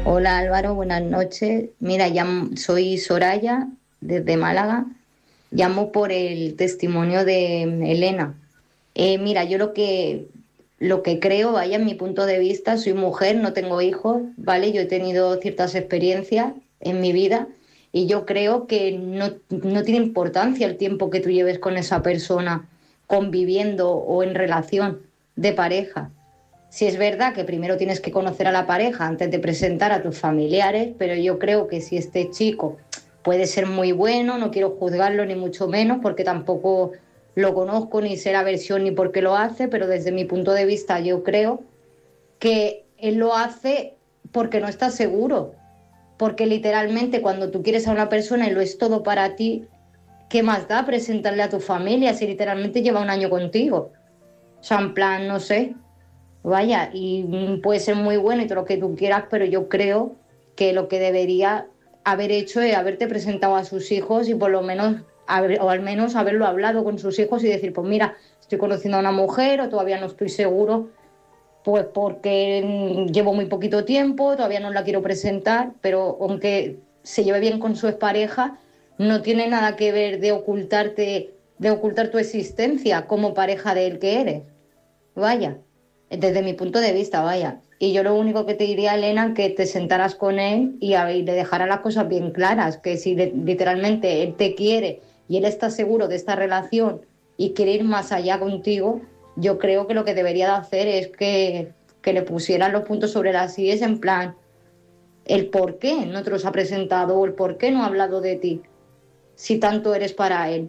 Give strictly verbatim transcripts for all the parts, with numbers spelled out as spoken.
Hola Álvaro, buenas noches. Mira, llamo- soy Soraya desde Málaga. Llamo por el testimonio de Elena. Eh, mira, yo lo que, lo que creo, vaya, en mi punto de vista, soy mujer, no tengo hijos, ¿vale? Yo he tenido ciertas experiencias en mi vida y yo creo que no, no tiene importancia el tiempo que tú lleves con esa persona conviviendo o en relación de pareja. Si es verdad que primero tienes que conocer a la pareja antes de presentar a tus familiares, pero yo creo que si este chico puede ser muy bueno, no quiero juzgarlo ni mucho menos, porque tampoco lo conozco ni sé la versión ni por qué lo hace, pero desde mi punto de vista yo creo que él lo hace porque no está seguro, porque literalmente cuando tú quieres a una persona y lo es todo para ti, ¿qué más da presentarle a tu familia si literalmente lleva un año contigo? O sea, en plan, no sé. Vaya, y mm, puede ser muy bueno y todo lo que tú quieras, pero yo creo que lo que debería haber hecho es haberte presentado a sus hijos y por lo menos, haber- o al menos haberlo hablado con sus hijos y decir, pues mira, estoy conociendo a una mujer o todavía no estoy seguro, pues porque mm, llevo muy poquito tiempo, todavía no la quiero presentar, pero aunque se lleve bien con su expareja, no tiene nada que ver de ocultarte, de ocultar tu existencia como pareja de él que eres. Vaya, desde mi punto de vista, vaya. Y yo lo único que te diría, Elena, que te sentaras con él y, a- y le dejaras las cosas bien claras, que si de- literalmente él te quiere y él está seguro de esta relación y quiere ir más allá contigo, yo creo que lo que debería de hacer es que, que le pusieran los puntos sobre las íes en plan, el por qué no te los ha presentado o el por qué no ha hablado de ti, si tanto eres para él.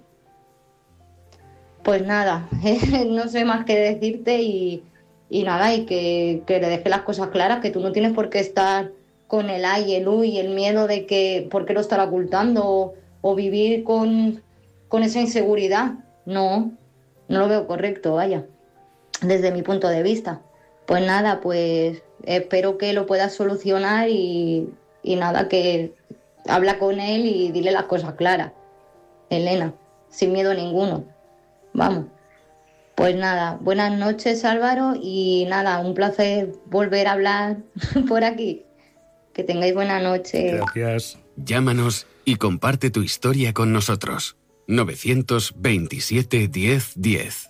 Pues nada, no sé más que decirte y, y nada, y que, que le deje las cosas claras, que tú no tienes por qué estar con el ay, el uy, y el miedo de que por qué lo estará ocultando o, o vivir con, con esa inseguridad. No, no lo veo correcto, vaya, desde mi punto de vista. Pues nada, pues espero que lo puedas solucionar y, y nada, que habla con él y dile las cosas claras, Elena, sin miedo ninguno. Vamos. Pues nada, buenas noches Álvaro y nada, un placer volver a hablar por aquí. Que tengáis buena noche. Gracias. Llámanos y comparte tu historia con nosotros. novecientos veintisiete diez diez.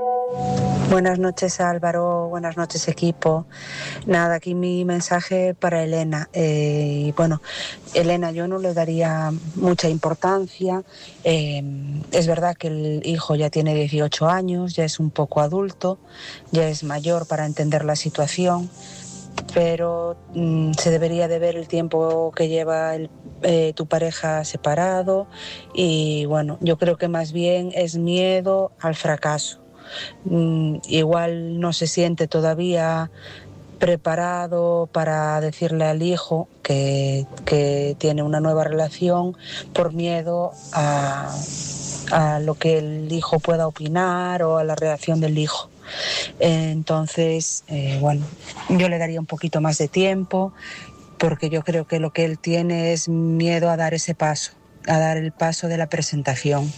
Buenas noches Álvaro, buenas noches equipo. Nada, aquí mi mensaje para Elena. Eh, y bueno, Elena, yo no le daría mucha importancia. Eh, es verdad que el hijo ya tiene dieciocho años, ya es un poco adulto, ya es mayor para entender la situación, pero mm, se debería de ver el tiempo que lleva el, eh, tu pareja separado y bueno, yo creo que más bien es miedo al fracaso. Mm, igual no se siente todavía preparado para decirle al hijo que, que tiene una nueva relación por miedo a, a lo que el hijo pueda opinar o a la reacción del hijo. Entonces, eh, bueno, yo le daría un poquito más de tiempo porque yo creo que lo que él tiene es miedo a dar ese paso, a dar el paso de la presentación.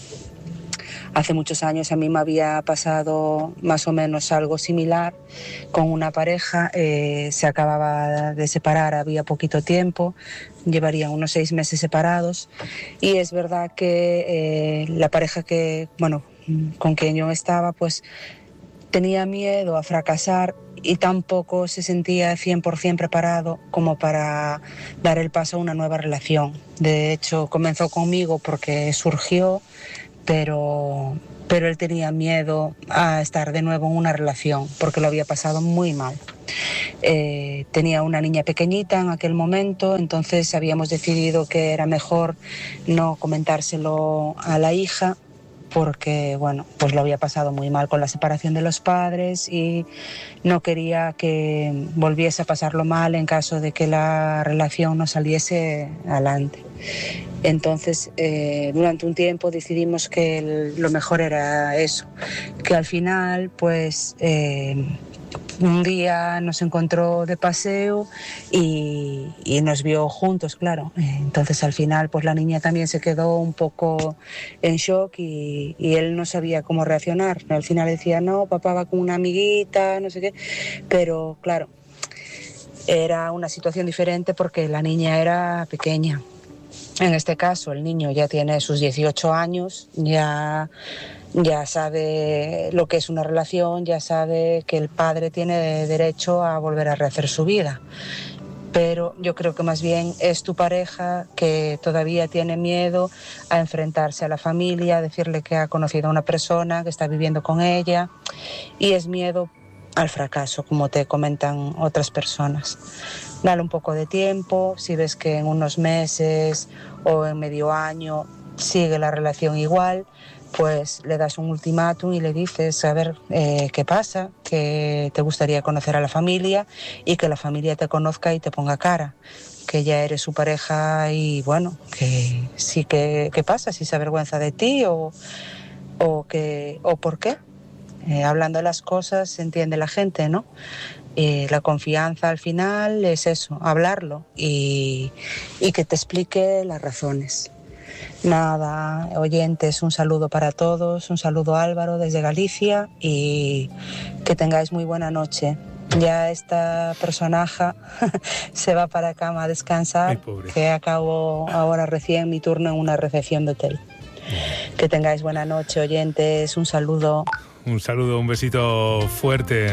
Hace muchos años a mí me había pasado más o menos algo similar con una pareja, eh, se acababa de separar, había poquito tiempo, llevarían unos seis meses separados y es verdad que eh, la pareja que, bueno, con quien yo estaba, pues tenía miedo a fracasar y tampoco se sentía cien por ciento preparado como para dar el paso a una nueva relación. De hecho, comenzó conmigo porque surgió, pero, pero él tenía miedo a estar de nuevo en una relación porque lo había pasado muy mal. Eh, tenía una niña pequeñita en aquel momento, entonces habíamos decidido que era mejor no comentárselo a la hija porque, bueno, pues lo había pasado muy mal con la separación de los padres y no quería que volviese a pasarlo mal en caso de que la relación no saliese adelante. Entonces, eh, durante un tiempo decidimos que el, lo mejor era eso, que al final, pues, eh, un día nos encontró de paseo y, y nos vio juntos, claro. Entonces, al final, pues la niña también se quedó un poco en shock y, y él no sabía cómo reaccionar. Al final decía, no, papá va con una amiguita, no sé qué, pero claro, era una situación diferente porque la niña era pequeña. En este caso, el niño ya tiene sus dieciocho años, ya, ya sabe lo que es una relación, ya sabe que el padre tiene derecho a volver a rehacer su vida. Pero yo creo que más bien es tu pareja que todavía tiene miedo a enfrentarse a la familia, a decirle que ha conocido a una persona, que está viviendo con ella, y es miedo al fracaso, como te comentan otras personas. Dale un poco de tiempo, si ves que en unos meses o en medio año sigue la relación igual, pues le das un ultimátum y le dices, a ver, eh, qué pasa, que te gustaría conocer a la familia y que la familia te conozca y te ponga cara, que ya eres su pareja y bueno, que sí, que, ¿qué pasa? Si se avergüenza de ti o, o, que, o por qué. Eh, hablando de las cosas se entiende la gente, ¿no? Eh, la confianza al final es eso, hablarlo y, y que te explique las razones. Nada, oyentes, un saludo para todos, un saludo Álvaro desde Galicia y que tengáis muy buena noche. Ya esta personaje se va para cama a descansar, Ay, que acabo ahora recién mi turno en una recepción de hotel. Que tengáis buena noche, oyentes, un saludo. Un saludo, un besito fuerte.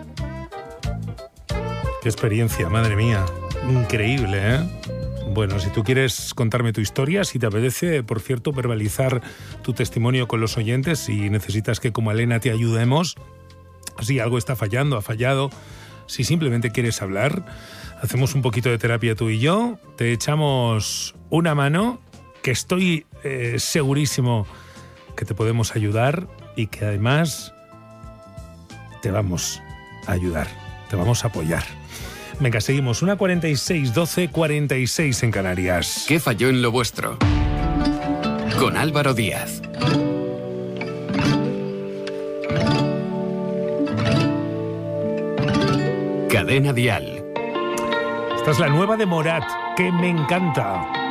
Qué experiencia, madre mía. Increíble, ¿eh? Bueno, si tú quieres contarme tu historia, si te apetece, por cierto, verbalizar tu testimonio con los oyentes, si necesitas que como Elena te ayudemos, si algo está fallando, ha fallado, si simplemente quieres hablar, hacemos un poquito de terapia tú y yo, te echamos una mano, que estoy eh, segurísimo que te podemos ayudar y que además te vamos a ayudar, te vamos a apoyar. Venga, seguimos. una cuarenta y seis, doce cuarenta y seis en Canarias. ¿Qué falló en lo vuestro? Con Álvaro Díaz. Cadena Dial. Esta es la nueva de Morat, que me encanta.